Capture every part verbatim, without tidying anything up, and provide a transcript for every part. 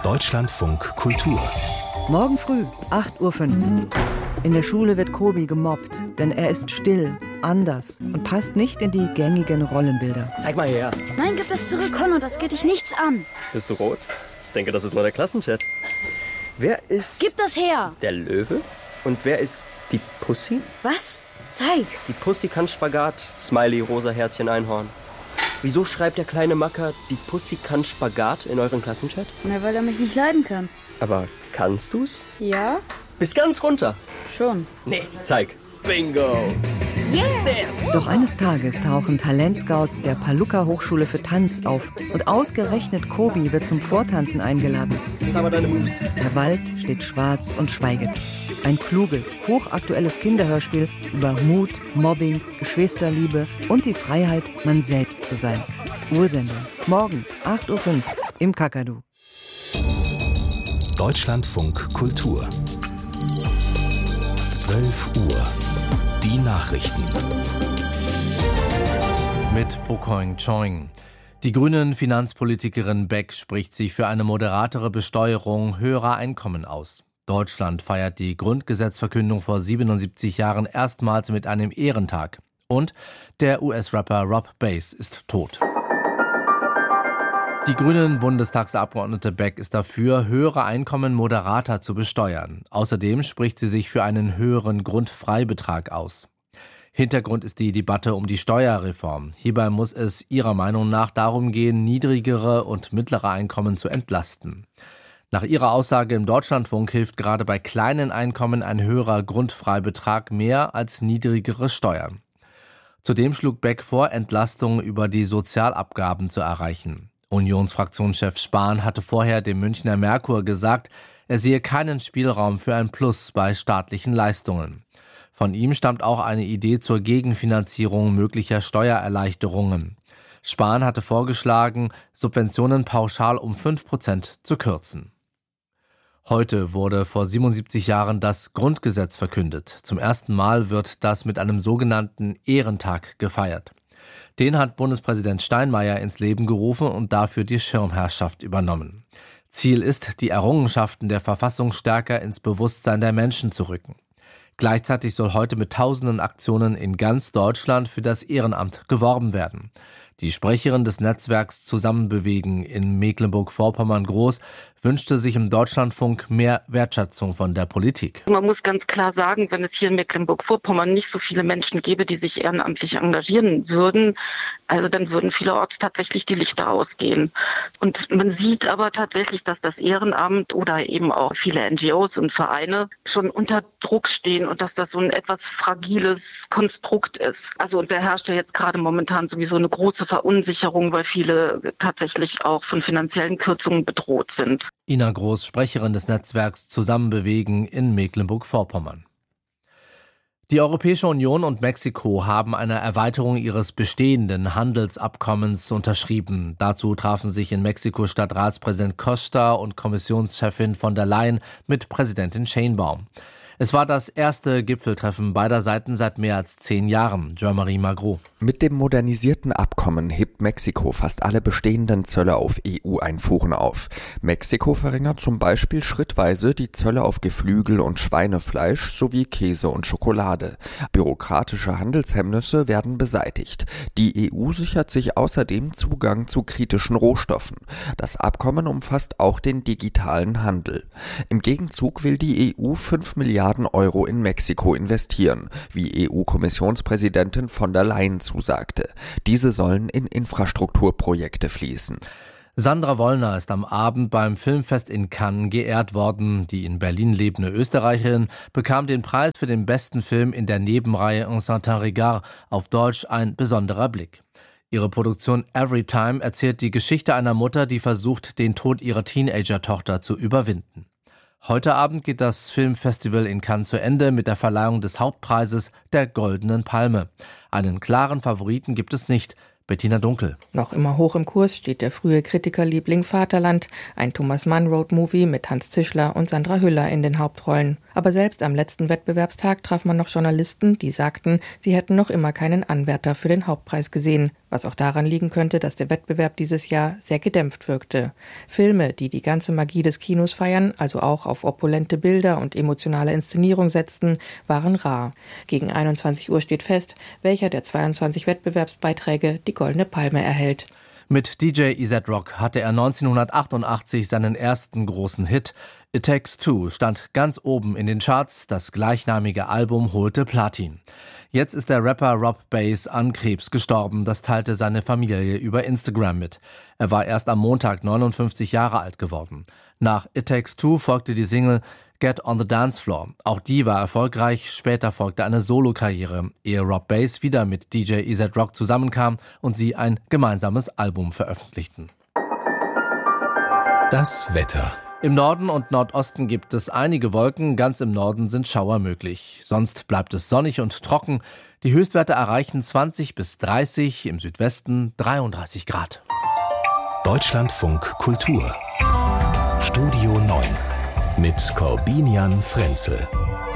Deutschlandfunk Kultur. Morgen früh, acht Uhr fünf. In der Schule wird Kobi gemobbt, denn er ist still, anders und passt nicht in die gängigen Rollenbilder. Zeig mal her. Nein, gib es zurück, Conno, das geht dich nichts an. Bist du rot? Ich denke, das ist nur der Klassenchat. Wer ist... Gib das her. Der Löwe? Und wer ist die Pussy? Was? Zeig. Die Pussy kann Spagat. Smiley, rosa Herzchen, Einhorn. Wieso schreibt der kleine Macker, die Pussy kann Spagat in euren Klassenchat? Na, weil er mich nicht leiden kann. Aber kannst du's? Ja? Bis ganz runter. Schon. Nee, zeig. Bingo. Yeah. Doch eines Tages tauchen Talentscouts der Palukka-Hochschule für Tanz auf und ausgerechnet Kobi wird zum Vortanzen eingeladen. Jetzt haben wir deine Moves. Der Wald steht schwarz und schweiget. Ein kluges, hochaktuelles Kinderhörspiel über Mut, Mobbing, Geschwisterliebe und die Freiheit, man selbst zu sein. Ursendung. Morgen, acht Uhr fünf im Kakadu. Deutschlandfunk Kultur. zwölf Uhr. Die Nachrichten. Mit Pokoing Choing. Die grünen Finanzpolitikerin Beck spricht sich für eine moderatere Besteuerung höherer Einkommen aus. Deutschland feiert die Grundgesetzverkündung vor siebenundsiebzig Jahren erstmals mit einem Ehrentag. Und der U S-Rapper Rob Bass ist tot. Die grünen Bundestagsabgeordnete Beck ist dafür, höhere Einkommen moderater zu besteuern. Außerdem spricht sie sich für einen höheren Grundfreibetrag aus. Hintergrund ist die Debatte um die Steuerreform. Hierbei muss es ihrer Meinung nach darum gehen, niedrigere und mittlere Einkommen zu entlasten. Nach ihrer Aussage im Deutschlandfunk hilft gerade bei kleinen Einkommen ein höherer Grundfreibetrag mehr als niedrigere Steuern. Zudem schlug Beck vor, Entlastungen über die Sozialabgaben zu erreichen. Unionsfraktionschef Spahn hatte vorher dem Münchner Merkur gesagt, er sehe keinen Spielraum für ein Plus bei staatlichen Leistungen. Von ihm stammt auch eine Idee zur Gegenfinanzierung möglicher Steuererleichterungen. Spahn hatte vorgeschlagen, Subventionen pauschal um fünf Prozent zu kürzen. Heute wurde vor siebenundsiebzig Jahren das Grundgesetz verkündet. Zum ersten Mal wird das mit einem sogenannten Ehrentag gefeiert. Den hat Bundespräsident Steinmeier ins Leben gerufen und dafür die Schirmherrschaft übernommen. Ziel ist, die Errungenschaften der Verfassung stärker ins Bewusstsein der Menschen zu rücken. Gleichzeitig soll heute mit tausenden Aktionen in ganz Deutschland für das Ehrenamt geworben werden. Die Sprecherin des Netzwerks Zusammenbewegen in Mecklenburg-Vorpommern-Groß wünschte sich im Deutschlandfunk mehr Wertschätzung von der Politik. Man muss ganz klar sagen, wenn es hier in Mecklenburg-Vorpommern nicht so viele Menschen gäbe, die sich ehrenamtlich engagieren würden, also dann würden vielerorts tatsächlich die Lichter ausgehen. Und man sieht aber tatsächlich, dass das Ehrenamt oder eben auch viele N G Os und Vereine schon unter Druck stehen und dass das so ein etwas fragiles Konstrukt ist. Also und da herrscht ja jetzt gerade momentan sowieso eine große Verunsicherung, weil viele tatsächlich auch von finanziellen Kürzungen bedroht sind. Ina Groß, Sprecherin des Netzwerks Zusammenbewegen in Mecklenburg-Vorpommern. Die Europäische Union und Mexiko haben eine Erweiterung ihres bestehenden Handelsabkommens unterschrieben. Dazu trafen sich in Mexiko-Stadt Ratspräsident Costa und Kommissionschefin von der Leyen mit Präsidentin Sheinbaum. Es war das erste Gipfeltreffen beider Seiten seit mehr als zehn Jahren. Jean-Marie Magro. Mit dem modernisierten Abkommen hebt Mexiko fast alle bestehenden Zölle auf E U-Einfuhren auf. Mexiko verringert zum Beispiel schrittweise die Zölle auf Geflügel und Schweinefleisch sowie Käse und Schokolade. Bürokratische Handelshemmnisse werden beseitigt. Die E U sichert sich außerdem Zugang zu kritischen Rohstoffen. Das Abkommen umfasst auch den digitalen Handel. Im Gegenzug will die E U fünf Milliarden Euro in Mexiko investieren, wie E U-Kommissionspräsidentin von der Leyen zusagte. Diese sollen in Infrastrukturprojekte fließen. Sandra Wollner ist am Abend beim Filmfest in Cannes geehrt worden. Die in Berlin lebende Österreicherin bekam den Preis für den besten Film in der Nebenreihe Un certain regard, auf Deutsch ein besonderer Blick. Ihre Produktion Everytime erzählt die Geschichte einer Mutter, die versucht, den Tod ihrer Teenager-Tochter zu überwinden. Heute Abend geht das Filmfestival in Cannes zu Ende mit der Verleihung des Hauptpreises der Goldenen Palme. Einen klaren Favoriten gibt es nicht. Bettina Dunkel. Noch immer hoch im Kurs steht der frühe Kritikerliebling Vaterland, ein Thomas Mann Road Movie mit Hans Zischler und Sandra Hüller in den Hauptrollen. Aber selbst am letzten Wettbewerbstag traf man noch Journalisten, die sagten, sie hätten noch immer keinen Anwärter für den Hauptpreis gesehen, was auch daran liegen könnte, dass der Wettbewerb dieses Jahr sehr gedämpft wirkte. Filme, die die ganze Magie des Kinos feiern, also auch auf opulente Bilder und emotionale Inszenierung setzten, waren rar. Gegen einundzwanzig Uhr steht fest, welcher der zweiundzwanzig Wettbewerbsbeiträge die Goldene Palme erhält. Mit D J A$AP hatte er neunzehnhundertachtundachtzig seinen ersten großen Hit. It Takes Two stand ganz oben in den Charts, das gleichnamige Album holte Platin. Jetzt ist der Rapper Rob Base an Krebs gestorben, das teilte seine Familie über Instagram mit. Er war erst am Montag neunundfünfzig Jahre alt geworden. Nach It Takes Two folgte die Single Get on the Dance Floor. Auch die war erfolgreich, später folgte eine Solokarriere, ehe Rob Base wieder mit D J A$AP zusammenkam und sie ein gemeinsames Album veröffentlichten. Das Wetter. Im Norden und Nordosten gibt es einige Wolken, ganz im Norden sind Schauer möglich. Sonst bleibt es sonnig und trocken. Die Höchstwerte erreichen zwanzig bis dreißig, im Südwesten dreiunddreißig Grad. Deutschlandfunk Kultur. Studio neun mit Corbinian Frenzel.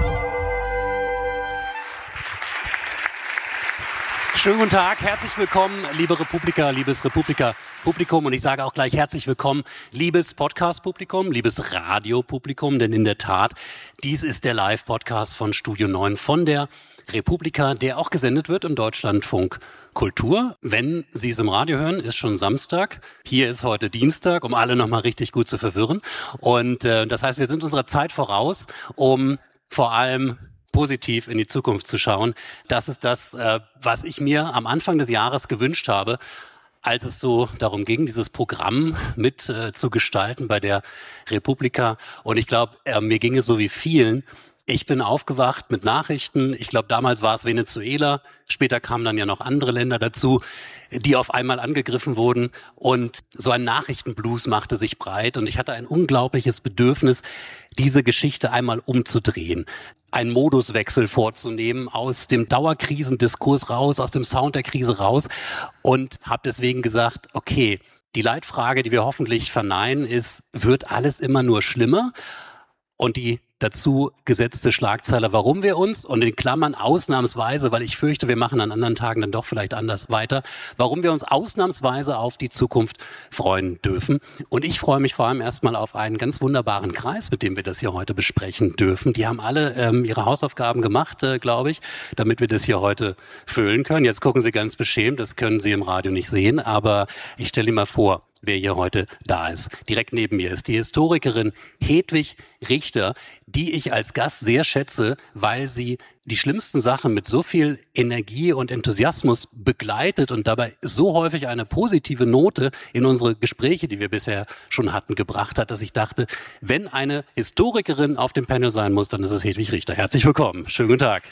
Schönen guten Tag, herzlich willkommen, liebe Republika, liebes Republika-Publikum und ich sage auch gleich herzlich willkommen, liebes Podcast-Publikum, liebes Radio-Publikum, denn in der Tat, dies ist der Live-Podcast von Studio neun von der Republika, der auch gesendet wird im Deutschlandfunk Kultur. Wenn Sie es im Radio hören, ist schon Samstag. Hier ist heute Dienstag, um alle nochmal richtig gut zu verwirren. Und äh, das heißt, wir sind unserer Zeit voraus, um vor allem positiv in die Zukunft zu schauen. Das ist das, äh, was ich mir am Anfang des Jahres gewünscht habe, als es so darum ging, dieses Programm mit äh, zu gestalten bei der Republika. Und ich glaube, äh, mir ging es so wie vielen. Ich bin aufgewacht mit Nachrichten. Ich glaube, damals war es Venezuela. Später kamen dann ja noch andere Länder dazu, die auf einmal angegriffen wurden. Und so ein Nachrichtenblues machte sich breit. Und ich hatte ein unglaubliches Bedürfnis, diese Geschichte einmal umzudrehen. Einen Moduswechsel vorzunehmen, aus dem Dauerkrisendiskurs raus, aus dem Sound der Krise raus. Und habe deswegen gesagt, okay, die Leitfrage, die wir hoffentlich verneinen, ist, wird alles immer nur schlimmer? Und die dazu gesetzte Schlagzeile, warum wir uns, und in Klammern ausnahmsweise, weil ich fürchte, wir machen an anderen Tagen dann doch vielleicht anders weiter, warum wir uns ausnahmsweise auf die Zukunft freuen dürfen. Und ich freue mich vor allem erstmal auf einen ganz wunderbaren Kreis, mit dem wir das hier heute besprechen dürfen. Die haben alle ähm, ihre Hausaufgaben gemacht, äh, glaube ich, damit wir das hier heute füllen können. Jetzt gucken Sie ganz beschämt, das können Sie im Radio nicht sehen, aber ich stelle Ihnen mal vor, wer hier heute da ist. Direkt neben mir ist die Historikerin Hedwig Richter, die ich als Gast sehr schätze, weil sie die schlimmsten Sachen mit so viel Energie und Enthusiasmus begleitet und dabei so häufig eine positive Note in unsere Gespräche, die wir bisher schon hatten, gebracht hat, dass ich dachte, wenn eine Historikerin auf dem Panel sein muss, dann ist es Hedwig Richter. Herzlich willkommen. Schönen guten Tag.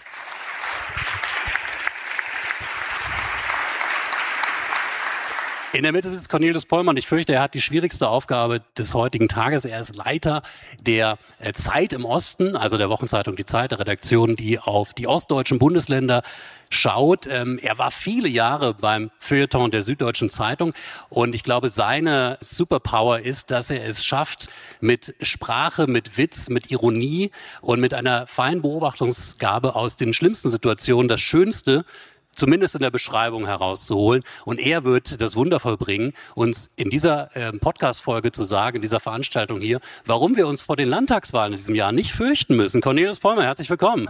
In der Mitte sitzt Cornelius Pollmann. Ich fürchte, er hat die schwierigste Aufgabe des heutigen Tages. Er ist Leiter der Zeit im Osten, also der Wochenzeitung Die Zeit, der Redaktion, die auf die ostdeutschen Bundesländer schaut. Er war viele Jahre beim Feuilleton der Süddeutschen Zeitung und ich glaube, seine Superpower ist, dass er es schafft, mit Sprache, mit Witz, mit Ironie und mit einer feinen Beobachtungsgabe aus den schlimmsten Situationen das Schönste zumindest in der Beschreibung herauszuholen. Und er wird das Wunder vollbringen, uns in dieser äh, Podcast-Folge zu sagen, in dieser Veranstaltung hier, warum wir uns vor den Landtagswahlen in diesem Jahr nicht fürchten müssen. Cornelius Pollmann, herzlich willkommen.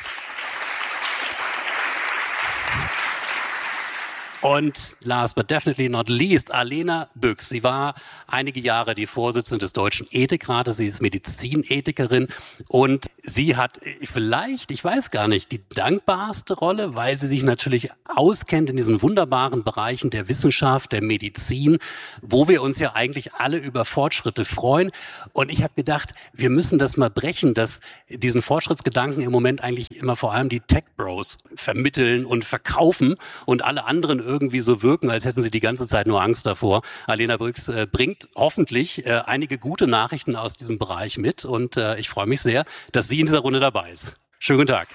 Und last but definitely not least, Alena Büchs. Sie war einige Jahre die Vorsitzende des Deutschen Ethikrates. Sie ist Medizinethikerin und sie hat vielleicht, ich weiß gar nicht, die dankbarste Rolle, weil sie sich natürlich auskennt in diesen wunderbaren Bereichen der Wissenschaft, der Medizin, wo wir uns ja eigentlich alle über Fortschritte freuen. Und ich habe gedacht, wir müssen das mal brechen, dass diesen Fortschrittsgedanken im Moment eigentlich immer vor allem die Tech-Bros vermitteln und verkaufen und alle anderen irgendwie so wirken, als hätten sie die ganze Zeit nur Angst davor. Alena Büchs äh, bringt hoffentlich äh, einige gute Nachrichten aus diesem Bereich mit und äh, ich freue mich sehr, dass sie in dieser Runde dabei ist. Schönen guten Tag.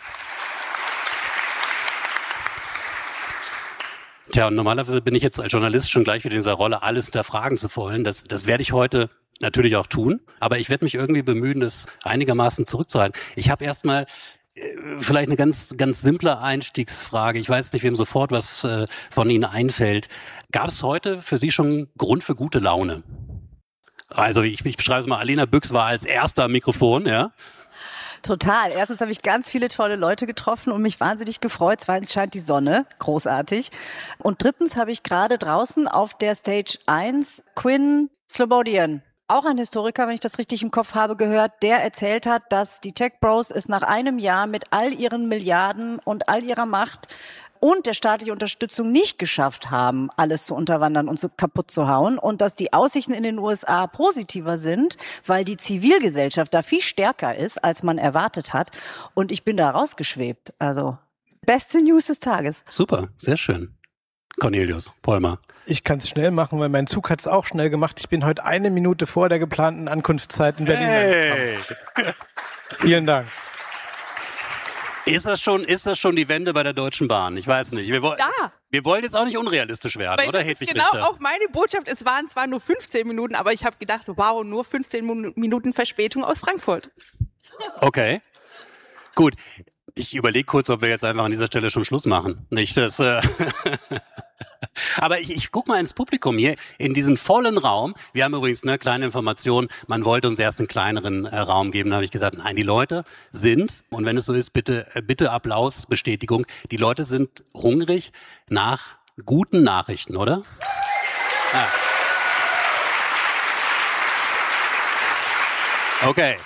Tja, und normalerweise bin ich jetzt als Journalist schon gleich wieder in dieser Rolle, alles hinterfragen zu wollen. Das, das werde ich heute natürlich auch tun, aber ich werde mich irgendwie bemühen, das einigermaßen zurückzuhalten. Ich habe erstmal äh, vielleicht eine ganz ganz simple Einstiegsfrage. Ich weiß nicht, wem sofort was äh, von Ihnen einfällt. Gab es heute für Sie schon Grund für gute Laune? Also ich, ich beschreibe es mal, Alena Büchs war als erster am Mikrofon, ja? Total. Erstens habe ich ganz viele tolle Leute getroffen und mich wahnsinnig gefreut. Zweitens scheint die Sonne. Großartig. Und drittens habe ich gerade draußen auf der Stage eins Quinn Slobodian, auch ein Historiker, wenn ich das richtig im Kopf habe, gehört, der erzählt hat, dass die Tech Bros es nach einem Jahr mit all ihren Milliarden und all ihrer Macht und der staatlichen Unterstützung nicht geschafft haben, alles zu unterwandern und so kaputt zu hauen und dass die Aussichten in den U S A positiver sind, weil die Zivilgesellschaft da viel stärker ist, als man erwartet hat. Und ich bin da rausgeschwebt. Also, beste News des Tages. Super, sehr schön. Cornelius, Polmar. Ich kann es schnell machen, weil mein Zug hat es auch schnell gemacht. Ich bin heute eine Minute vor der geplanten Ankunftszeit in Berlin. Hey. Vielen Dank. Ist das schon, ist das schon die Wende bei der Deutschen Bahn? Ich weiß nicht. Wir, wo- Ja. wir wollen jetzt auch nicht unrealistisch werden, Weil oder? das ist Hedwig genau Richter? auch meine Botschaft. Es waren zwar nur fünfzehn Minuten, aber ich habe gedacht, wow, nur fünfzehn Min- Minuten Verspätung aus Frankfurt. Okay. Gut. Ich überlege kurz, ob wir jetzt einfach an dieser Stelle schon Schluss machen. Nicht, dass, äh Aber ich, ich guck mal ins Publikum hier, in diesen vollen Raum. Wir haben übrigens eine kleine Information, man wollte uns erst einen kleineren äh, Raum geben. Da habe ich gesagt, nein, die Leute sind, und wenn es so ist, bitte, äh, bitte Applaus, Bestätigung, die Leute sind hungrig nach guten Nachrichten, oder? Ja. Okay.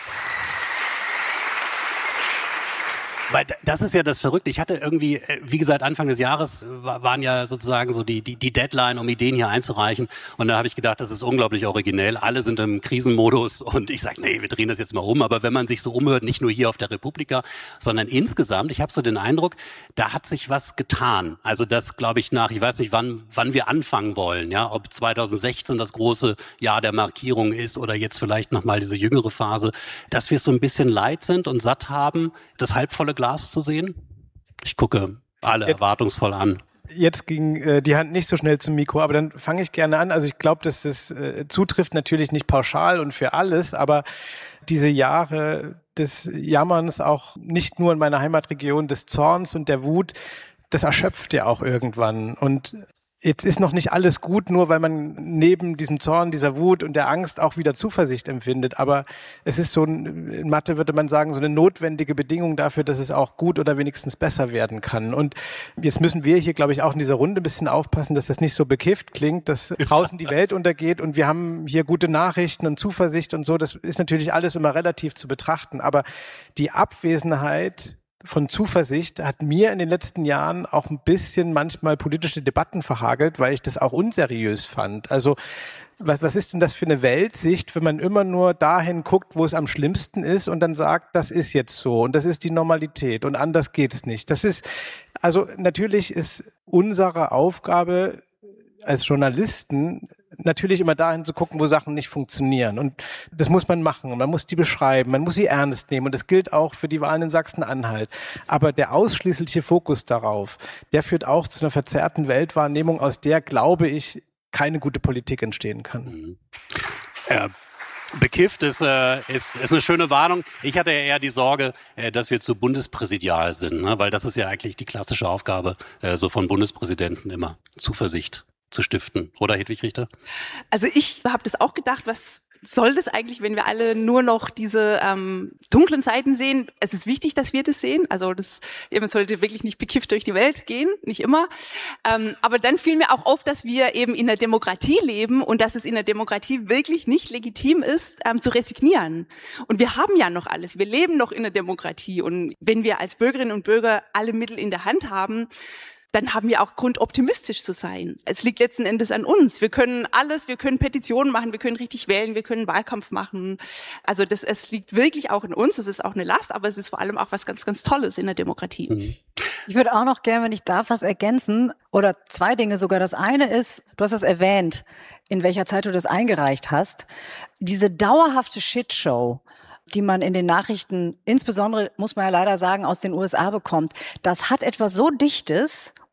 Weil das ist ja das Verrückte. Ich hatte irgendwie, wie gesagt, Anfang des Jahres waren ja sozusagen so die, die, die Deadline, um Ideen hier einzureichen. Und da habe ich gedacht, das ist unglaublich originell. Alle sind im Krisenmodus und ich sage, nee, wir drehen das jetzt mal um. Aber wenn man sich so umhört, nicht nur hier auf der Republika, sondern insgesamt, ich habe so den Eindruck, da hat sich was getan. Also das glaube ich nach, ich weiß nicht, wann, wann wir anfangen wollen. Ja, ob zwanzig sechzehn das große Jahr der Markierung ist oder jetzt vielleicht nochmal diese jüngere Phase, dass wir so ein bisschen leid sind und satt haben, das halbvolle Glas zu sehen? Ich gucke alle Jetzt, erwartungsvoll an. Jetzt ging äh, die Hand nicht so schnell zum Mikro, aber dann fange ich gerne an. Also ich glaube, dass das äh, zutrifft natürlich nicht pauschal und für alles, aber diese Jahre des Jammerns, auch nicht nur in meiner Heimatregion, des Zorns und der Wut, das erschöpft ja auch irgendwann. Und jetzt ist noch nicht alles gut, nur weil man neben diesem Zorn, dieser Wut und der Angst auch wieder Zuversicht empfindet. Aber es ist so, in Mathe würde man sagen, so eine notwendige Bedingung dafür, dass es auch gut oder wenigstens besser werden kann. Und jetzt müssen wir hier, glaube ich, auch in dieser Runde ein bisschen aufpassen, dass das nicht so bekifft klingt, dass draußen die Welt untergeht und wir haben hier gute Nachrichten und Zuversicht und so. Das ist natürlich alles immer relativ zu betrachten. Aber die Abwesenheit von Zuversicht hat mir in den letzten Jahren auch ein bisschen manchmal politische Debatten verhagelt, weil ich das auch unseriös fand. Also was, was ist denn das für eine Weltsicht, wenn man immer nur dahin guckt, wo es am schlimmsten ist und dann sagt, das ist jetzt so und das ist die Normalität und anders geht es nicht. Das ist, also natürlich ist unsere Aufgabe als Journalisten natürlich immer dahin zu gucken, wo Sachen nicht funktionieren. Und das muss man machen. Man muss die beschreiben, man muss sie ernst nehmen. Und das gilt auch für die Wahlen in Sachsen-Anhalt. Aber der ausschließliche Fokus darauf, der führt auch zu einer verzerrten Weltwahrnehmung, aus der, glaube ich, keine gute Politik entstehen kann. Ja. Bekifft ist, äh, ist, ist eine schöne Warnung. Ich hatte ja eher die Sorge, äh, dass wir zu bundespräsidial sind, ne? Weil das ist ja eigentlich die klassische Aufgabe äh, so von Bundespräsidenten immer, Zuversicht zu stiften. Oder, Hedwig Richter? Also ich habe das auch gedacht, was soll das eigentlich, wenn wir alle nur noch diese ähm, dunklen Seiten sehen? Es ist wichtig, dass wir das sehen. Also das, man sollte wirklich nicht bekifft durch die Welt gehen, nicht immer. Ähm, aber dann fiel mir auch auf, dass wir eben in der Demokratie leben und dass es in der Demokratie wirklich nicht legitim ist, ähm, zu resignieren. Und wir haben ja noch alles. Wir leben noch in der Demokratie. Und wenn wir als Bürgerinnen und Bürger alle Mittel in der Hand haben, dann haben wir auch Grund, optimistisch zu sein. Es liegt letzten Endes an uns. Wir können alles, wir können Petitionen machen, wir können richtig wählen, wir können Wahlkampf machen. Also das, es liegt wirklich auch in uns. Es ist auch eine Last, aber es ist vor allem auch was ganz, ganz Tolles in der Demokratie. Mhm. Ich würde auch noch gerne, wenn ich darf, was ergänzen oder zwei Dinge sogar. Das eine ist, du hast es erwähnt, in welcher Zeit du das eingereicht hast. Diese dauerhafte Shitshow, die man in den Nachrichten, insbesondere, muss man ja leider sagen, aus den U S A bekommt, das hat etwas so Dichtes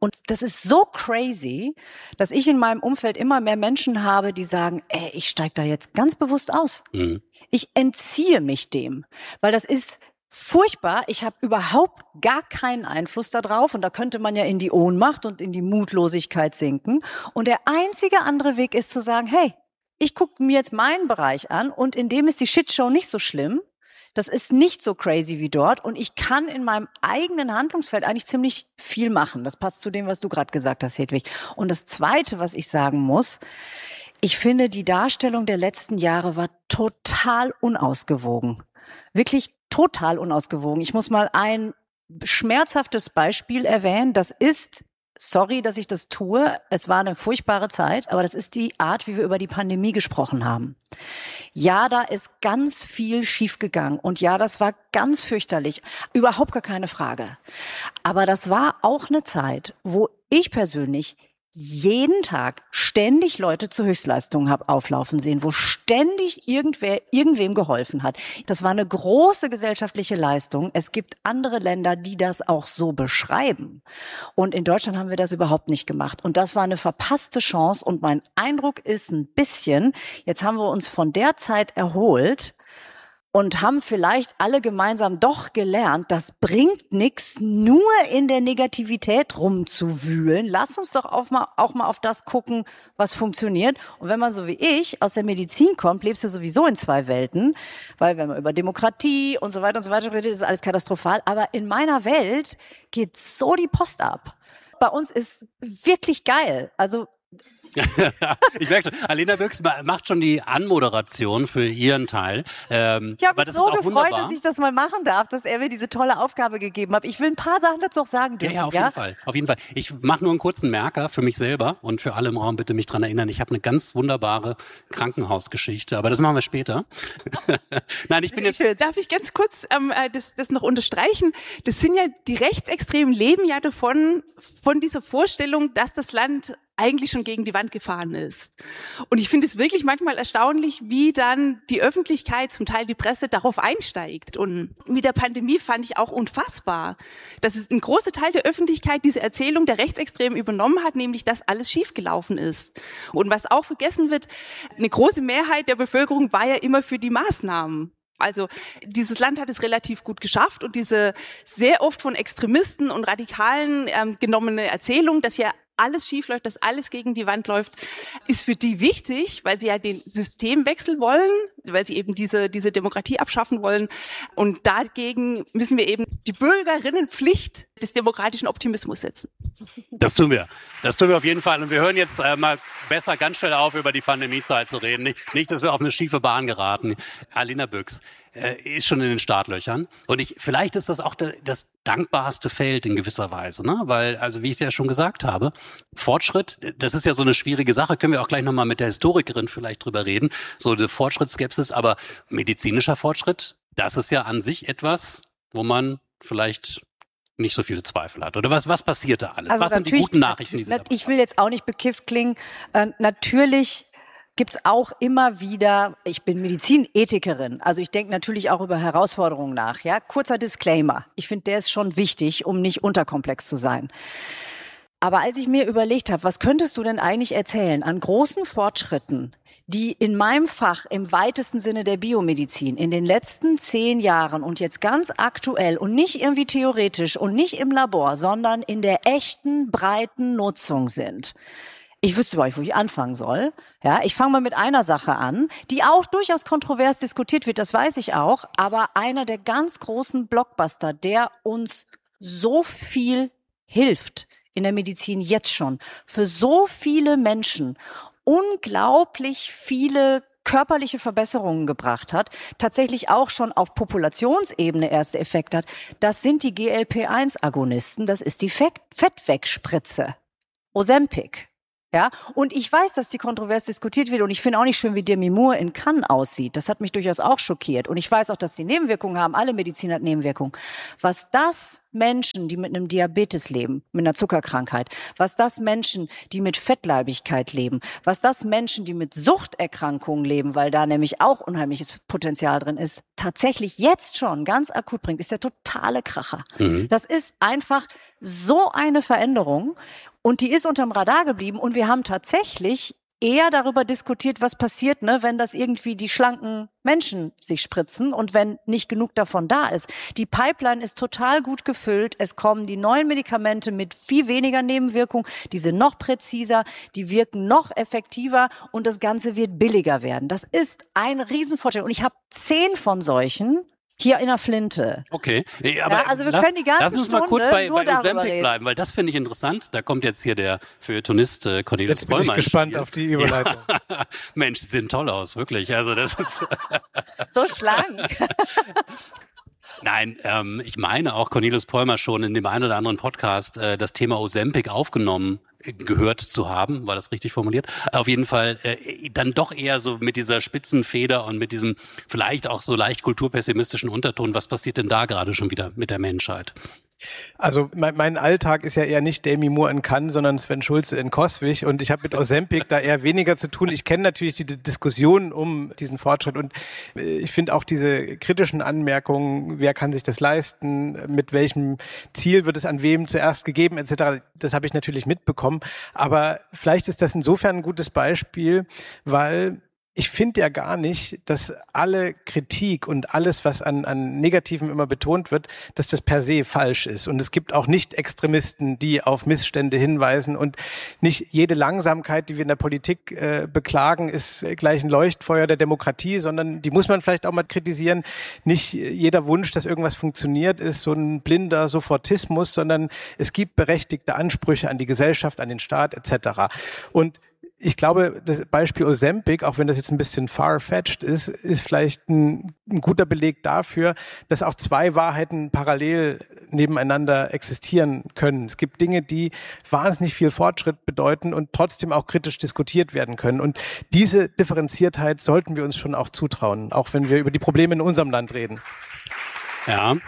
Und das ist so crazy, dass ich in meinem Umfeld immer mehr Menschen habe, die sagen, ey, ich steige da jetzt ganz bewusst aus. Mhm. Ich entziehe mich dem, weil das ist furchtbar. Ich habe überhaupt gar keinen Einfluss darauf und da könnte man ja in die Ohnmacht und in die Mutlosigkeit sinken. Und der einzige andere Weg ist zu sagen, hey, ich gucke mir jetzt meinen Bereich an und in dem ist die Shitshow nicht so schlimm. Das ist nicht so crazy wie dort und ich kann in meinem eigenen Handlungsfeld eigentlich ziemlich viel machen. Das passt zu dem, was du gerade gesagt hast, Hedwig. Und das Zweite, was ich sagen muss, ich finde, die Darstellung der letzten Jahre war total unausgewogen. Wirklich total unausgewogen. Ich muss mal ein schmerzhaftes Beispiel erwähnen. Das ist, sorry, dass ich das tue, es war eine furchtbare Zeit, aber das ist die Art, wie wir über die Pandemie gesprochen haben. Ja, da ist ganz viel schiefgegangen und ja, das war ganz fürchterlich. Überhaupt gar keine Frage. Aber das war auch eine Zeit, wo ich persönlich jeden Tag ständig Leute zur Höchstleistung habe auflaufen sehen, wo ständig irgendwer irgendwem geholfen hat. Das war eine große gesellschaftliche Leistung. Es gibt andere Länder, die das auch so beschreiben. Und in Deutschland haben wir das überhaupt nicht gemacht. Und das war eine verpasste Chance. Und mein Eindruck ist ein bisschen, jetzt haben wir uns von der Zeit erholt und haben vielleicht alle gemeinsam doch gelernt, das bringt nichts, nur in der Negativität rumzuwühlen. Lass uns doch auch mal, auch mal auf das gucken, was funktioniert. Und wenn man so wie ich aus der Medizin kommt, lebst du sowieso in zwei Welten, weil wenn man über Demokratie und so weiter und so weiter redet, ist alles katastrophal. Aber in meiner Welt geht so die Post ab. Bei uns ist wirklich geil. Also Ich merke schon, Alena Büchs macht schon die Anmoderation für ihren Teil. Ähm, ich habe mich so gefreut, wunderbar, dass ich das mal machen darf, dass er mir diese tolle Aufgabe gegeben hat. Ich will ein paar Sachen dazu auch sagen dürfen. Ja, ja, auf ja? jeden Fall. Auf jeden Fall. Ich mache nur einen kurzen Merker für mich selber und für alle im Raum, bitte mich dran erinnern. Ich habe eine ganz wunderbare Krankenhausgeschichte, aber das machen wir später. Nein, ich bin jetzt. Darf ich ganz kurz ähm, das, das noch unterstreichen? Das sind ja die Rechtsextremen leben ja davon, von dieser Vorstellung, dass das Land eigentlich schon gegen die Wand gefahren ist. Und ich finde es wirklich manchmal erstaunlich, wie dann die Öffentlichkeit, zum Teil die Presse, darauf einsteigt. Und mit der Pandemie fand ich auch unfassbar, dass es ein großer Teil der Öffentlichkeit diese Erzählung der Rechtsextremen übernommen hat, nämlich, dass alles schiefgelaufen ist. Und was auch vergessen wird, eine große Mehrheit der Bevölkerung war ja immer für die Maßnahmen. Also dieses Land hat es relativ gut geschafft und diese sehr oft von Extremisten und Radikalen ähm, genommene Erzählung, dass ja alles schief läuft, dass alles gegen die Wand läuft, ist für die wichtig, weil sie ja den Systemwechsel wollen, weil sie eben diese diese Demokratie abschaffen wollen. Und dagegen müssen wir eben die Bürgerinnenpflicht des demokratischen Optimismus setzen. Das tun wir. Das tun wir auf jeden Fall. Und wir hören jetzt äh, mal besser ganz schnell auf, über die Pandemiezeit zu reden. Nicht, nicht dass wir auf eine schiefe Bahn geraten. Alena Büchs äh, ist schon in den Startlöchern. Und ich, vielleicht ist das auch de, das dankbarste Feld in gewisser Weise, ne? Weil, also wie ich es ja schon gesagt habe, Fortschritt, das ist ja so eine schwierige Sache, können wir auch gleich nochmal mit der Historikerin vielleicht drüber reden, so eine Fortschrittsskepsis, aber medizinischer Fortschritt, das ist ja an sich etwas, wo man vielleicht nicht so viele Zweifel hat. Oder was, was passiert da alles? Also was sind die guten Nachrichten? Die Sie ich will jetzt auch nicht bekifft klingen. Äh, natürlich gibt's auch immer wieder, ich bin Medizinethikerin, also ich denke natürlich auch über Herausforderungen nach. Ja, kurzer Disclaimer. Ich finde, der ist schon wichtig, um nicht unterkomplex zu sein. Aber als ich mir überlegt habe, was könntest du denn eigentlich erzählen an großen Fortschritten, die in meinem Fach im weitesten Sinne der Biomedizin in den letzten zehn Jahren und jetzt ganz aktuell und nicht irgendwie theoretisch und nicht im Labor, sondern in der echten, breiten Nutzung sind. Ich wüsste überhaupt nicht, wo ich anfangen soll. Ja, ich fange mal mit einer Sache an, die auch durchaus kontrovers diskutiert wird, das weiß ich auch, aber einer der ganz großen Blockbuster, der uns so viel hilft, in der Medizin jetzt schon, für so viele Menschen unglaublich viele körperliche Verbesserungen gebracht hat, tatsächlich auch schon auf Populationsebene erste Effekte hat, das sind die G L P eins Agonisten, das ist die Fettwegspritze, Ozempic. Ja, und ich weiß, dass die kontrovers diskutiert wird und ich finde auch nicht schön, wie Demi Moore in Cannes aussieht. Das hat mich durchaus auch schockiert. Und ich weiß auch, dass die Nebenwirkungen haben. Alle Medizin hat Nebenwirkungen. Was das Menschen, die mit einem Diabetes leben, mit einer Zuckerkrankheit, was das Menschen, die mit Fettleibigkeit leben, was das Menschen, die mit Suchterkrankungen leben, weil da nämlich auch unheimliches Potenzial drin ist, tatsächlich jetzt schon ganz akut bringt, ist der totale Kracher. Mhm. Das ist einfach so eine Veränderung. Und die ist unterm Radar geblieben und wir haben tatsächlich eher darüber diskutiert, was passiert, ne, wenn das irgendwie die schlanken Menschen sich spritzen und wenn nicht genug davon da ist. Die Pipeline ist total gut gefüllt. Es kommen die neuen Medikamente mit viel weniger Nebenwirkungen. Die sind noch präziser, die wirken noch effektiver und das Ganze wird billiger werden. Das ist ein Riesenvorteil. Und ich habe zehn von solchen hier in der Flinte. Okay, aber ja, also wir lass, können die ganze lass uns Stunde mal kurz bei, nur bei Ozempic reden. bleiben, weil das finde ich interessant. Da kommt jetzt hier der Feuilletonist äh, Cornelius Jetzt bin Bollmann. ich gespannt auf die Überleitung. Ja. Mensch, die sehen toll aus, wirklich. Also das ist so schlank. Nein, ähm, ich meine auch Cornelius Pollmer schon in dem einen oder anderen Podcast äh, das Thema Ozempic aufgenommen äh, gehört zu haben, war das richtig formuliert? Auf jeden Fall äh, dann doch eher so mit dieser spitzen Feder und mit diesem vielleicht auch so leicht kulturpessimistischen Unterton. Was passiert denn da gerade schon wieder mit der Menschheit? Also mein, mein Alltag ist ja eher nicht Demi Moore in Cannes, sondern Sven Schulze in Coswig und ich habe mit Ozempic da eher weniger zu tun. Ich kenne natürlich die Diskussion um diesen Fortschritt und ich finde auch diese kritischen Anmerkungen, wer kann sich das leisten, mit welchem Ziel wird es an wem zuerst gegeben et cetera, das habe ich natürlich mitbekommen. Aber vielleicht ist das insofern ein gutes Beispiel, weil ich finde ja gar nicht, dass alle Kritik und alles, was an, an Negativen immer betont wird, dass das per se falsch ist. Und es gibt auch Nicht-Extremisten, die auf Missstände hinweisen. Und nicht jede Langsamkeit, die wir in der Politik äh, beklagen, ist gleich ein Leuchtfeuer der Demokratie, sondern die muss man vielleicht auch mal kritisieren. Nicht jeder Wunsch, dass irgendwas funktioniert, ist so ein blinder Sofortismus, sondern es gibt berechtigte Ansprüche an die Gesellschaft, an den Staat et cetera. Und ich glaube, das Beispiel Ozempic, auch wenn das jetzt ein bisschen far-fetched ist, ist vielleicht ein, ein guter Beleg dafür, dass auch zwei Wahrheiten parallel nebeneinander existieren können. Es gibt Dinge, die wahnsinnig viel Fortschritt bedeuten und trotzdem auch kritisch diskutiert werden können. Und diese Differenziertheit sollten wir uns schon auch zutrauen, auch wenn wir über die Probleme in unserem Land reden. Ja.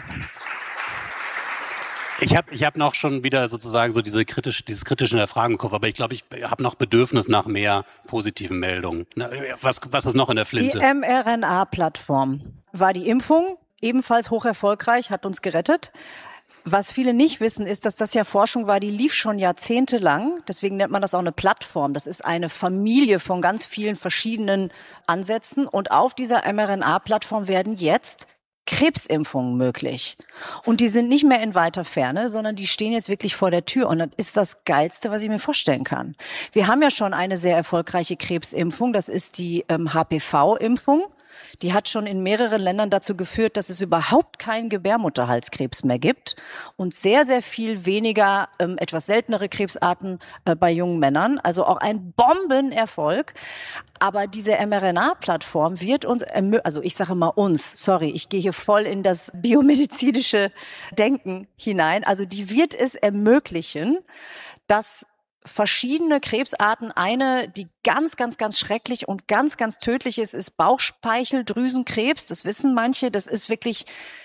Ich habe ich hab noch schon wieder sozusagen so diese kritisch, dieses kritische Hinterfragen im Kopf, aber ich glaube, ich habe noch Bedürfnis nach mehr positiven Meldungen. Was, was ist noch in der Flinte? Die mRNA-Plattform war die Impfung, ebenfalls hoch erfolgreich, hat uns gerettet. Was viele nicht wissen, ist, dass das ja Forschung war, die lief schon jahrzehntelang. Deswegen nennt man das auch eine Plattform. Das ist eine Familie von ganz vielen verschiedenen Ansätzen. Und auf dieser mRNA-Plattform werden jetzt Krebsimpfungen möglich. Und die sind nicht mehr in weiter Ferne, sondern die stehen jetzt wirklich vor der Tür. Und das ist das Geilste, was ich mir vorstellen kann. Wir haben ja schon eine sehr erfolgreiche Krebsimpfung. Das ist die ähm, H P V-Impfung. Die hat schon in mehreren Ländern dazu geführt, dass es überhaupt keinen Gebärmutterhalskrebs mehr gibt und sehr, sehr viel weniger ähm, etwas seltenere Krebsarten äh, bei jungen Männern. Also auch ein Bombenerfolg. Aber diese mRNA-Plattform wird uns, ermö- also ich sage mal uns, sorry, ich gehe hier voll in das biomedizinische Denken hinein. Also die wird es ermöglichen, dass verschiedene Krebsarten, eine, die ganz, ganz, ganz schrecklich und ganz, ganz tödlich ist, ist Bauchspeicheldrüsenkrebs. Das wissen manche. Das ist wirklich,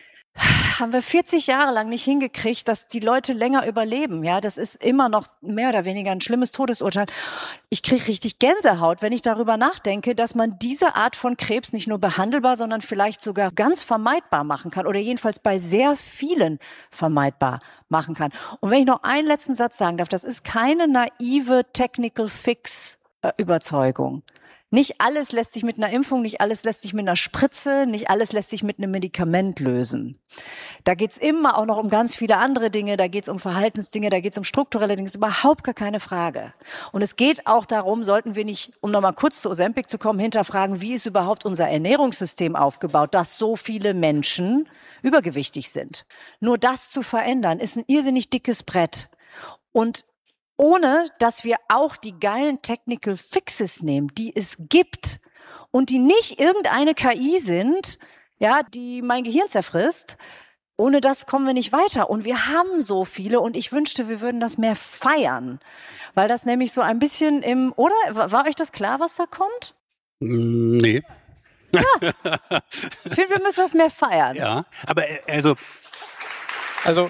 haben wir vierzig Jahre lang nicht hingekriegt, dass die Leute länger überleben. Ja, das ist immer noch mehr oder weniger ein schlimmes Todesurteil. Ich kriege richtig Gänsehaut, wenn ich darüber nachdenke, dass man diese Art von Krebs nicht nur behandelbar, sondern vielleicht sogar ganz vermeidbar machen kann oder jedenfalls bei sehr vielen vermeidbar machen kann. Und wenn ich noch einen letzten Satz sagen darf, das ist keine naive Technical Fix äh, Überzeugung. Nicht alles lässt sich mit einer Impfung, nicht alles lässt sich mit einer Spritze, nicht alles lässt sich mit einem Medikament lösen. Da geht's immer auch noch um ganz viele andere Dinge, da geht's um Verhaltensdinge, da geht's um strukturelle Dinge, ist überhaupt gar keine Frage. Und es geht auch darum, sollten wir nicht, um nochmal kurz zu Ozempic zu kommen, hinterfragen, wie ist überhaupt unser Ernährungssystem aufgebaut, dass so viele Menschen übergewichtig sind. Nur das zu verändern, ist ein irrsinnig dickes Brett. Und ohne, dass wir auch die geilen Technical Fixes nehmen, die es gibt und die nicht irgendeine K I sind, ja, die mein Gehirn zerfrisst, ohne das kommen wir nicht weiter. Und wir haben so viele und ich wünschte, wir würden das mehr feiern. Weil das nämlich so ein bisschen im, oder? War euch das klar, was da kommt? Nee. Ja. Ich finde, wir müssen das mehr feiern. Ja, aber also... Also...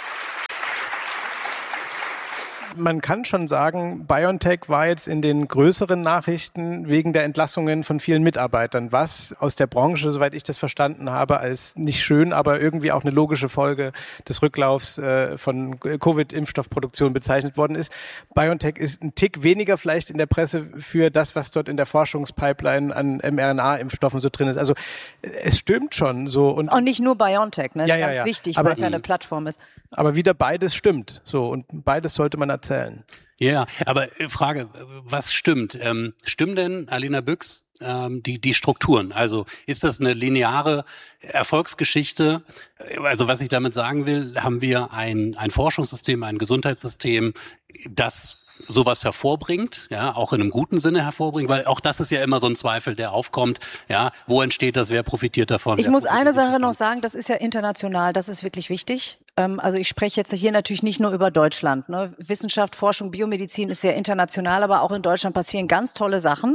Man kann schon sagen, BioNTech war jetzt in den größeren Nachrichten wegen der Entlassungen von vielen Mitarbeitern, was aus der Branche, soweit ich das verstanden habe, als nicht schön, aber irgendwie auch eine logische Folge des Rücklaufs äh, von Covid-Impfstoffproduktion bezeichnet worden ist. BioNTech ist ein Tick weniger vielleicht in der Presse für das, was dort in der Forschungspipeline an mRNA-Impfstoffen so drin ist. Also es stimmt schon so. Und ist auch nicht nur BioNTech, ne? Das ja, ist ja, ganz ja. wichtig, aber, weil es ja eine Plattform ist. Aber wieder beides stimmt. So, und beides sollte man erzählen. Ja, aber Frage, was stimmt? Ähm, stimmen denn, Alena Büchs, ähm, die, die Strukturen? Also ist das eine lineare Erfolgsgeschichte? Also was ich damit sagen will, haben wir ein, ein Forschungssystem, ein Gesundheitssystem, das sowas hervorbringt, ja, auch in einem guten Sinne hervorbringt, weil auch das ist ja immer so ein Zweifel, der aufkommt, ja, wo entsteht das, wer profitiert davon? Ich muss eine Sache noch sagen, das ist ja international, das ist wirklich wichtig. Ähm, also ich spreche jetzt hier natürlich nicht nur über Deutschland, ne? Wissenschaft, Forschung, Biomedizin ist sehr international, aber auch in Deutschland passieren ganz tolle Sachen.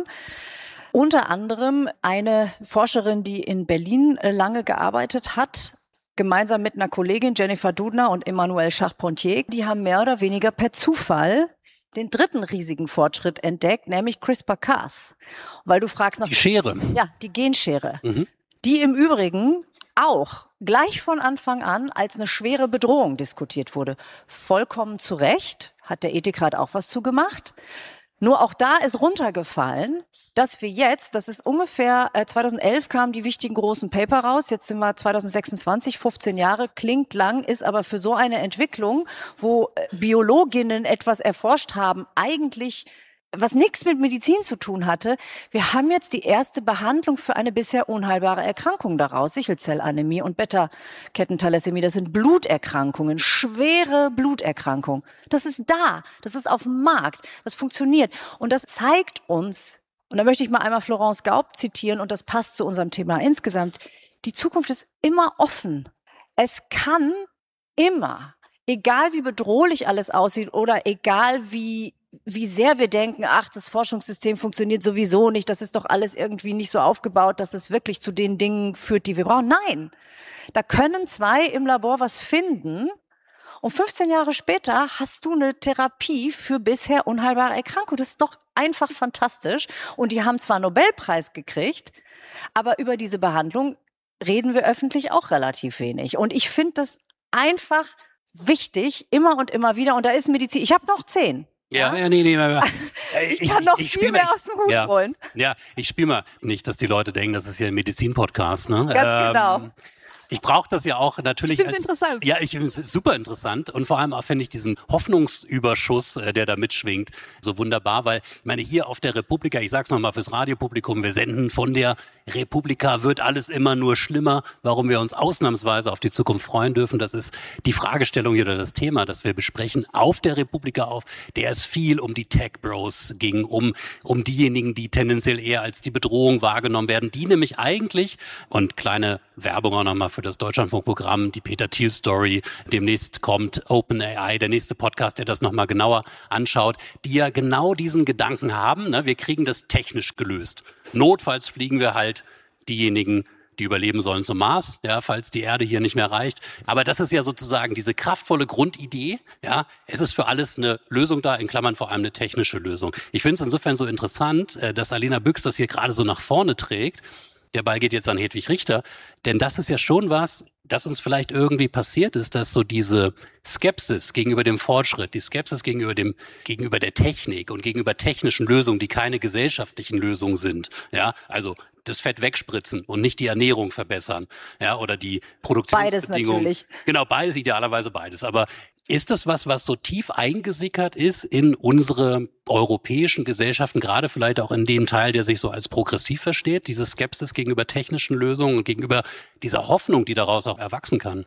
Unter anderem eine Forscherin, die in Berlin lange gearbeitet hat, gemeinsam mit einer Kollegin Jennifer Doudna und Emmanuel Charpentier, die haben mehr oder weniger per Zufall den dritten riesigen Fortschritt entdeckt, nämlich CRISPR-Cas. Weil du fragst nach... Die Schere. Ja, die Genschere. Mhm. Die im Übrigen auch gleich von Anfang an als eine schwere Bedrohung diskutiert wurde. Vollkommen zu Recht, hat der Ethikrat auch was zugemacht. Nur auch da ist runtergefallen, dass wir jetzt, das ist ungefähr, äh, zweitausendelf kamen die wichtigen großen Paper raus, jetzt sind wir zweitausendsechsundzwanzig, fünfzehn Jahre, klingt lang, ist aber für so eine Entwicklung, wo äh, Biologinnen etwas erforscht haben, eigentlich was nichts mit Medizin zu tun hatte. Wir haben jetzt die erste Behandlung für eine bisher unheilbare Erkrankung daraus, Sichelzellanämie und Beta-Kettenthalassämie. Das sind Bluterkrankungen, schwere Bluterkrankungen. Das ist da, das ist auf dem Markt, das funktioniert. Und das zeigt uns, und da möchte ich mal einmal Florence Gaub zitieren, und das passt zu unserem Thema insgesamt, die Zukunft ist immer offen. Es kann immer, egal wie bedrohlich alles aussieht oder egal wie wie sehr wir denken, ach, das Forschungssystem funktioniert sowieso nicht, das ist doch alles irgendwie nicht so aufgebaut, dass es wirklich zu den Dingen führt, die wir brauchen. Nein, da können zwei im Labor was finden und fünfzehn Jahre später hast du eine Therapie für bisher unheilbare Erkrankungen. Das ist doch einfach fantastisch. Und die haben zwar einen Nobelpreis gekriegt, aber über diese Behandlung reden wir öffentlich auch relativ wenig. Und ich finde das einfach wichtig, immer und immer wieder. Und da ist Medizin, ich habe noch zehn. Ja, ja, nee, nee. Ich, ich kann noch ich, ich viel mehr mal, aus dem Hut ja, holen. Ja, ich spiele mal nicht, dass die Leute denken, das ist hier ein Medizin-Podcast, ne? Ganz ähm, genau. Ich brauche das ja auch natürlich. Ich finde es interessant. Ja, ich finde es super interessant und vor allem auch finde ich diesen Hoffnungsüberschuss, äh, der da mitschwingt, so wunderbar, weil ich meine, hier auf der Republika, ich sag's nochmal fürs Radiopublikum, wir senden von der Republika, wird alles immer nur schlimmer. Warum wir uns ausnahmsweise auf die Zukunft freuen dürfen, das ist die Fragestellung hier oder das Thema, das wir besprechen auf der Republika, auf der es viel um die Tech-Bros ging, um, um diejenigen, die tendenziell eher als die Bedrohung wahrgenommen werden, die nämlich eigentlich, und kleine Werbung auch nochmal für das Deutschlandfunkprogramm, die Peter Thiel-Story, demnächst kommt OpenAI, der nächste Podcast, der das nochmal genauer anschaut, die ja genau diesen Gedanken haben, ne? Wir kriegen das technisch gelöst. Notfalls fliegen wir halt diejenigen, die überleben sollen, zum Mars, ja, falls die Erde hier nicht mehr reicht. Aber das ist ja sozusagen diese kraftvolle Grundidee, ja, es ist für alles eine Lösung da, in Klammern vor allem eine technische Lösung. Ich finde es insofern so interessant, dass Alena Büchs das hier gerade so nach vorne trägt. Der Ball geht jetzt an Hedwig Richter, denn das ist ja schon was, das uns vielleicht irgendwie passiert ist, dass so diese Skepsis gegenüber dem Fortschritt, die Skepsis gegenüber dem, gegenüber der Technik und gegenüber technischen Lösungen, die keine gesellschaftlichen Lösungen sind, ja, also das Fett wegspritzen und nicht die Ernährung verbessern, ja, oder die Produktionsbedingungen. Beides natürlich. Genau, beides, idealerweise beides, aber ist das was, was so tief eingesickert ist in unsere europäischen Gesellschaften, gerade vielleicht auch in dem Teil, der sich so als progressiv versteht, diese Skepsis gegenüber technischen Lösungen und gegenüber dieser Hoffnung, die daraus auch erwachsen kann?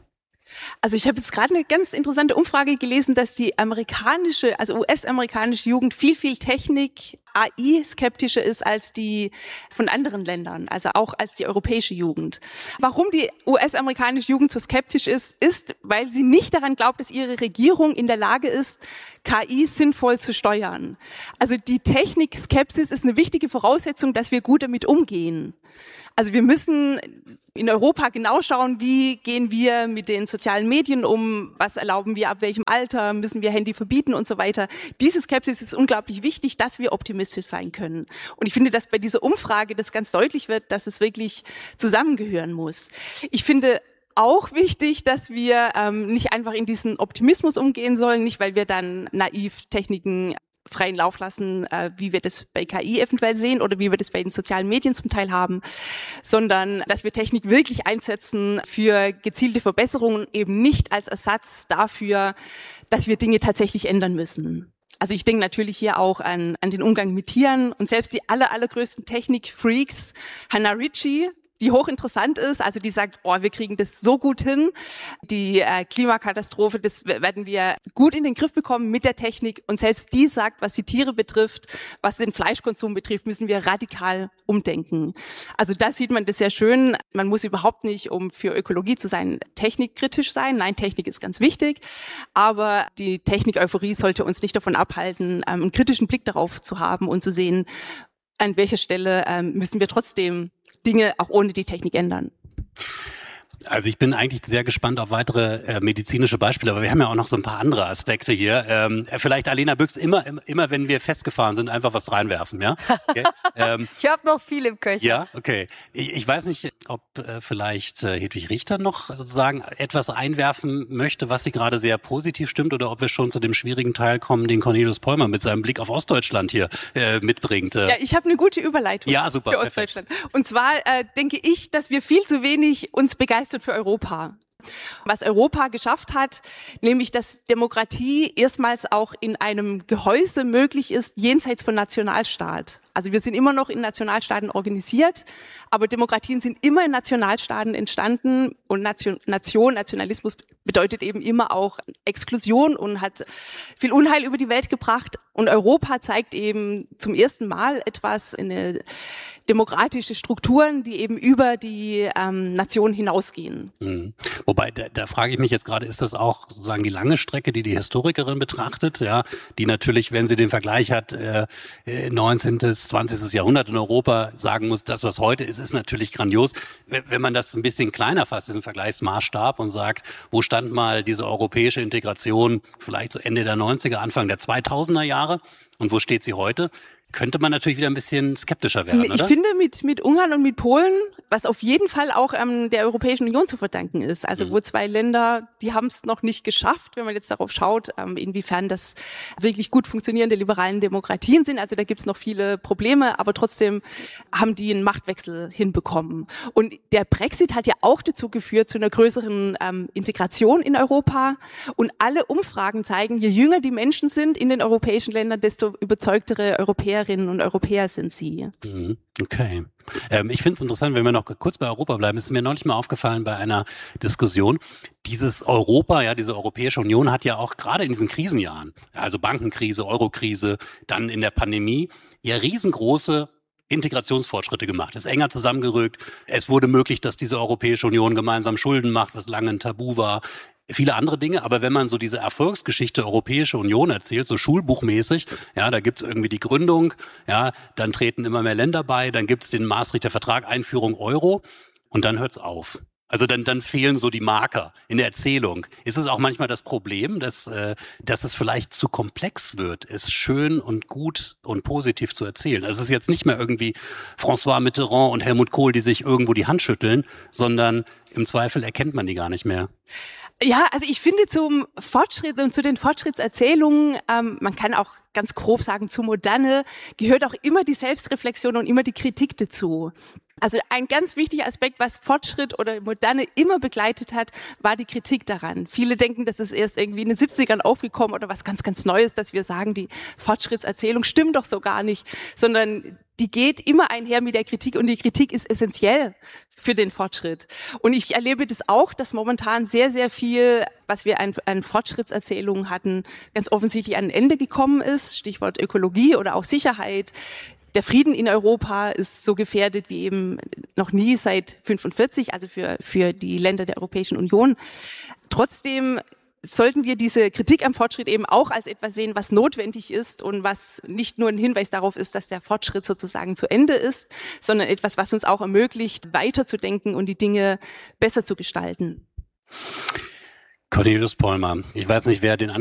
Also ich habe jetzt gerade eine ganz interessante Umfrage gelesen, dass die amerikanische, also U S-amerikanische Jugend viel, viel Technik, A I-skeptischer ist als die von anderen Ländern, also auch als die europäische Jugend. Warum die U S-amerikanische Jugend so skeptisch ist, ist, weil sie nicht daran glaubt, dass ihre Regierung in der Lage ist, K I sinnvoll zu steuern. Also die Technikskepsis ist eine wichtige Voraussetzung, dass wir gut damit umgehen. Also wir müssen in Europa genau schauen, wie gehen wir mit den sozialen Medien um, was erlauben wir, ab welchem Alter, müssen wir Handy verbieten und so weiter. Diese Skepsis ist unglaublich wichtig, dass wir optimistisch sein können. Und ich finde, dass bei dieser Umfrage das ganz deutlich wird, dass es wirklich zusammengehören muss. Ich finde auch wichtig, dass wir ähm, nicht einfach in diesen Optimismus umgehen sollen, nicht weil wir dann naiv Techniken freien Lauf lassen, äh, wie wir das bei K I eventuell sehen oder wie wir das bei den sozialen Medien zum Teil haben, sondern dass wir Technik wirklich einsetzen für gezielte Verbesserungen, eben nicht als Ersatz dafür, dass wir Dinge tatsächlich ändern müssen. Also ich denke natürlich hier auch an, an den Umgang mit Tieren und selbst die aller, allergrößten Technik-Freaks, Hannah Ritchie, die hochinteressant ist, also die sagt, oh, wir kriegen das so gut hin, die äh, Klimakatastrophe, das werden wir gut in den Griff bekommen mit der Technik und selbst die sagt, was die Tiere betrifft, was den Fleischkonsum betrifft, müssen wir radikal umdenken. Also da sieht man das sehr schön, man muss überhaupt nicht, um für Ökologie zu sein, technikkritisch sein, nein, Technik ist ganz wichtig, aber die Technik-Euphorie sollte uns nicht davon abhalten, ähm, einen kritischen Blick darauf zu haben und zu sehen, an welcher Stelle ähm, müssen wir trotzdem Dinge auch ohne die Technik ändern. Also ich bin eigentlich sehr gespannt auf weitere äh, medizinische Beispiele, aber wir haben ja auch noch so ein paar andere Aspekte hier. Ähm, vielleicht, Alena Büchs, immer, immer wenn wir festgefahren sind, einfach was reinwerfen, ja? Okay. ähm, ich habe noch viel im Köcher. Ja, okay. Ich, ich weiß nicht, ob äh, vielleicht äh, Hedwig Richter noch sozusagen etwas einwerfen möchte, was sie gerade sehr positiv stimmt, oder ob wir schon zu dem schwierigen Teil kommen, den Cornelius Pollmer mit seinem Blick auf Ostdeutschland hier äh, mitbringt. Äh. Ja, ich habe eine gute Überleitung ja, super, für Ostdeutschland. Perfekt. Und zwar äh, denke ich, dass wir viel zu wenig uns begeistern für Europa. Was Europa geschafft hat, nämlich dass Demokratie erstmals auch in einem Gehäuse möglich ist, jenseits von Nationalstaat. Also wir sind immer noch in Nationalstaaten organisiert, aber Demokratien sind immer in Nationalstaaten entstanden und Nation, Nation, Nationalismus bedeutet eben immer auch Exklusion und hat viel Unheil über die Welt gebracht. Und Europa zeigt eben zum ersten Mal etwas, eine demokratische Strukturen, die eben über die ähm, Nation hinausgehen. Mhm. Wobei, da, da frage ich mich jetzt gerade, ist das auch sozusagen die lange Strecke, die die Historikerin betrachtet, ja, die natürlich, wenn sie den Vergleich hat, äh, neunzehnten zwanzigsten Jahrhundert in Europa, sagen muss, das, was heute ist, ist natürlich grandios. Wenn man das ein bisschen kleiner fasst, diesen Vergleichsmaßstab, und sagt, wo stand mal diese europäische Integration vielleicht so Ende der neunziger, Anfang der zweitausender Jahre und wo steht sie heute? Könnte man natürlich wieder ein bisschen skeptischer werden, ich oder? Ich finde mit mit Ungarn und mit Polen, was auf jeden Fall auch ähm, der Europäischen Union zu verdanken ist, also mhm. wo zwei Länder, die haben es noch nicht geschafft, wenn man jetzt darauf schaut, ähm, inwiefern das wirklich gut funktionierende liberalen Demokratien sind, also da gibt's noch viele Probleme, aber trotzdem haben die einen Machtwechsel hinbekommen. Und der Brexit hat ja auch dazu geführt, zu einer größeren ähm, Integration in Europa, und alle Umfragen zeigen, je jünger die Menschen sind in den europäischen Ländern, desto überzeugtere Europäer und Europäer sind sie. Okay. Ähm, ich finde es interessant, wenn wir noch kurz bei Europa bleiben, ist mir neulich mal aufgefallen bei einer Diskussion, dieses Europa, ja, diese Europäische Union hat ja auch gerade in diesen Krisenjahren, also Bankenkrise, Eurokrise, dann in der Pandemie, ja riesengroße Integrationsfortschritte gemacht, ist enger zusammengerückt. Es wurde möglich, dass diese Europäische Union gemeinsam Schulden macht, was lange ein Tabu war. Viele andere Dinge, aber wenn man so diese Erfolgsgeschichte Europäische Union erzählt, so schulbuchmäßig, ja, da gibt's irgendwie die Gründung, ja, dann treten immer mehr Länder bei, dann gibt's den Maastrichter Vertrag, Einführung Euro, und dann hört's auf. Also dann, dann fehlen so die Marker in der Erzählung. Ist es auch manchmal das Problem, dass, äh, dass es vielleicht zu komplex wird, es schön und gut und positiv zu erzählen? Also es ist jetzt nicht mehr irgendwie François Mitterrand und Helmut Kohl, die sich irgendwo die Hand schütteln, sondern im Zweifel erkennt man die gar nicht mehr. Ja, also ich finde zum Fortschritt und zu den Fortschrittserzählungen, ähm, man kann auch ganz grob sagen, zu Moderne gehört auch immer die Selbstreflexion und immer die Kritik dazu. Also ein ganz wichtiger Aspekt, was Fortschritt oder Moderne immer begleitet hat, war die Kritik daran. Viele denken, das ist erst irgendwie in den siebzigern aufgekommen oder was ganz, ganz Neues, dass wir sagen, die Fortschrittserzählung stimmt doch so gar nicht, sondern die geht immer einher mit der Kritik und die Kritik ist essentiell für den Fortschritt. Und ich erlebe das auch, dass momentan sehr, sehr viel, was wir an, an Fortschrittserzählungen hatten, ganz offensichtlich an ein Ende gekommen ist. Stichwort Ökologie oder auch Sicherheit. Der Frieden in Europa ist so gefährdet wie eben noch nie seit fünfundvierzig, also für, für die Länder der Europäischen Union. Trotzdem sollten wir diese Kritik am Fortschritt eben auch als etwas sehen, was notwendig ist und was nicht nur ein Hinweis darauf ist, dass der Fortschritt sozusagen zu Ende ist, sondern etwas, was uns auch ermöglicht, weiterzudenken und die Dinge besser zu gestalten. Cornelius Pollmer, ich weiß nicht, wer den